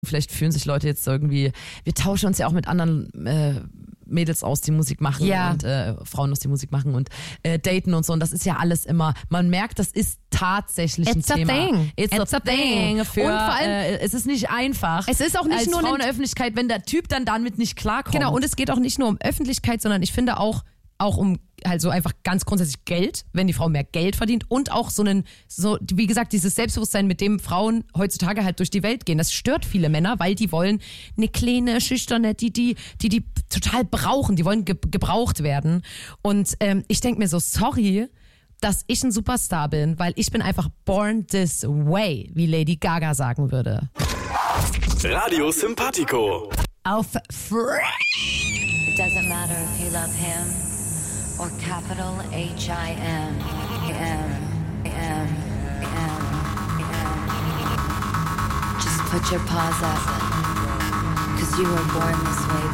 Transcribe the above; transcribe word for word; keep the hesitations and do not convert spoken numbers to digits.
Vielleicht fühlen sich Leute jetzt irgendwie, wir tauschen uns ja auch mit anderen äh, Mädels aus, die Musik machen ja. und äh, Frauen aus, die Musik machen und äh, daten und so. Und das ist ja alles immer, man merkt, das ist tatsächlich It's ein a Thema. thing. It's, It's a, a thing. thing. Für, Und vor allem, äh, es ist nicht einfach. Es ist auch nicht als nur Frau ein- in der Öffentlichkeit, wenn der Typ dann damit nicht klarkommt. Genau, und es geht auch nicht nur um Öffentlichkeit, sondern ich finde auch, auch um also einfach ganz grundsätzlich Geld, wenn die Frau mehr Geld verdient und auch so einen, so wie gesagt, dieses Selbstbewusstsein, mit dem Frauen heutzutage halt durch die Welt gehen. Das stört viele Männer, weil die wollen eine kleine, schüchterne, die die, die, die total brauchen, die wollen ge- gebraucht werden. Und ähm, ich denke mir so, sorry, dass ich ein Superstar bin, weil ich bin einfach born this way, wie Lady Gaga sagen würde. Radio Simpatico. Auf Free. It doesn't matter if you love him or capital H I M. M. M. M. M. Just put your paws up, 'cause you were born this way.